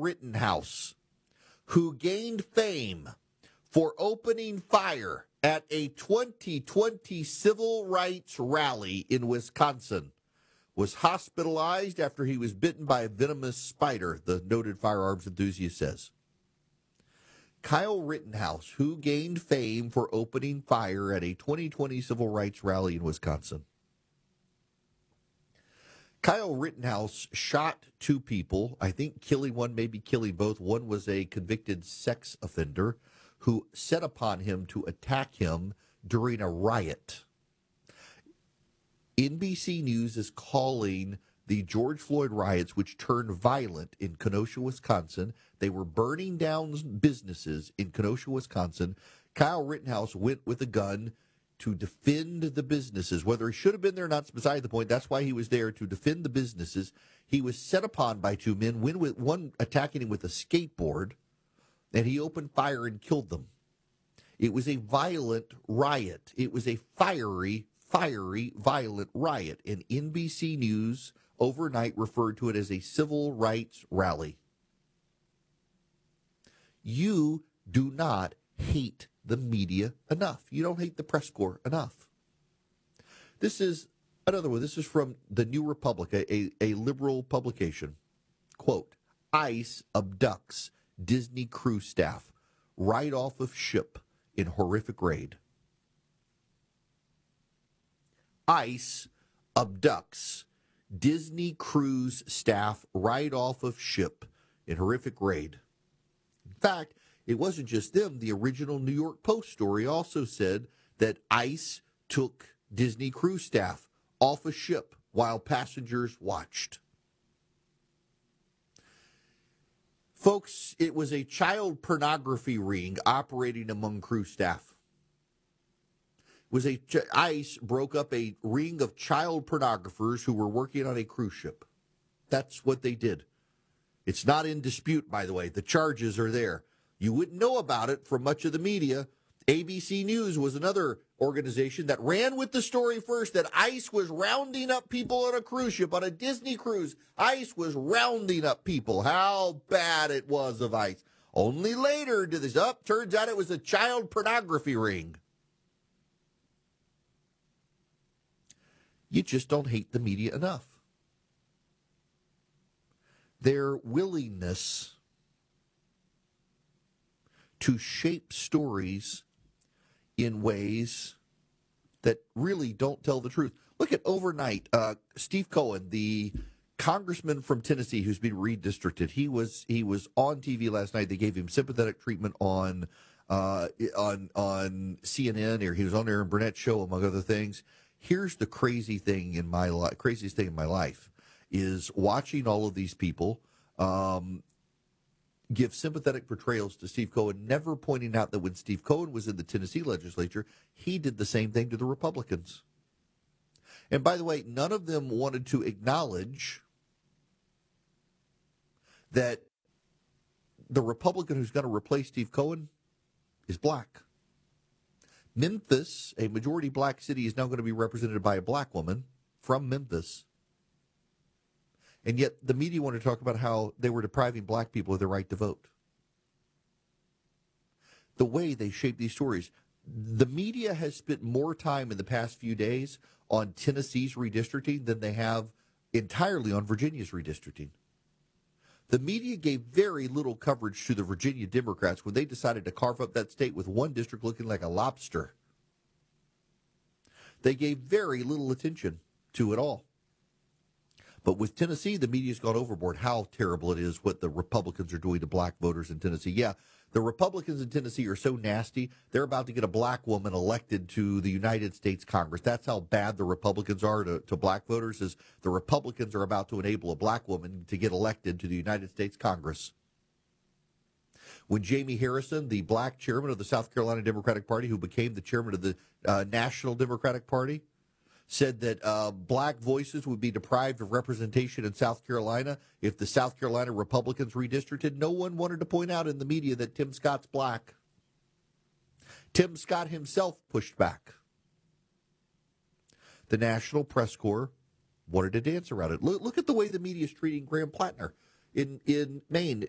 Rittenhouse, who gained fame for opening fire at a 2020 civil rights rally in Wisconsin, was hospitalized after he was bitten by a venomous spider, the noted firearms enthusiast says. Kyle Rittenhouse, who gained fame for opening fire at a 2020 civil rights rally in Wisconsin. Kyle Rittenhouse shot two people, I think killing one, maybe killing both. One was a convicted sex offender who set upon him to attack him during a riot. NBC News is calling the George Floyd riots, which turned violent in Kenosha, Wisconsin. They were burning down businesses in Kenosha, Wisconsin. Kyle Rittenhouse went with a gun to defend the businesses. Whether he should have been there or not is beside the point. That's why he was there, to defend the businesses. He was set upon by two men, one attacking him with a skateboard, and he opened fire and killed them. It was a violent riot. It was a fiery, violent riot. And NBC News overnight referred to it as a civil rights rally. You do not hate the media enough. You don't hate the press corps enough. This is another one. This is from the New Republic, a liberal publication. Quote, ICE abducts Disney cruise staff right off of ship in horrific raid. ICE abducts Disney cruise staff right off of ship in horrific raid. In fact, it wasn't just them. The original New York Post story also said that ICE took Disney cruise staff off a ship while passengers watched. Folks, it was a child pornography ring operating among crew staff. ICE broke up a ring of child pornographers who were working on a cruise ship. That's what they did. It's not in dispute, by the way. The charges are there. You wouldn't know about it from much of the media. ABC News was another organization that ran with the story first, that ICE was rounding up people on a cruise ship, on a Disney cruise. ICE was rounding up people. How bad it was of ICE. Only later did this up. Turns out it was a child pornography ring. You just don't hate the media enough. Their willingness to shape stories in ways that really don't tell the truth. Look at overnight, Steve Cohen, the congressman from Tennessee who's been redistricted. He was on TV last night. They gave him sympathetic treatment on CNN, or he was on Aaron Burnett's show, among other things. Here's the craziest thing in my life is watching all of these people give sympathetic portrayals to Steve Cohen, never pointing out that when Steve Cohen was in the Tennessee legislature, he did the same thing to the Republicans. And by the way, none of them wanted to acknowledge that the Republican who's going to replace Steve Cohen is black. Memphis, a majority black city, is now going to be represented by a black woman from Memphis. And yet the media want to talk about how they were depriving black people of their right to vote. The way they shape these stories. The media has spent more time in the past few days on Tennessee's redistricting than they have entirely on Virginia's redistricting. The media gave very little coverage to the Virginia Democrats when they decided to carve up that state with one district looking like a lobster. They gave very little attention to it all. But with Tennessee, the media's gone overboard. How terrible it is what the Republicans are doing to black voters in Tennessee. Yeah, the Republicans in Tennessee are so nasty, they're about to get a black woman elected to the United States Congress. That's how bad the Republicans are to black voters, is the Republicans are about to enable a black woman to get elected to the United States Congress. When Jamie Harrison, the black chairman of the South Carolina Democratic Party, who became the chairman of the National Democratic Party, said that black voices would be deprived of representation in South Carolina if the South Carolina Republicans redistricted, no one wanted to point out in the media that Tim Scott's black. Tim Scott himself pushed back. The National Press Corps wanted to dance around it. Look at the way the media is treating Graham Plattner in Maine.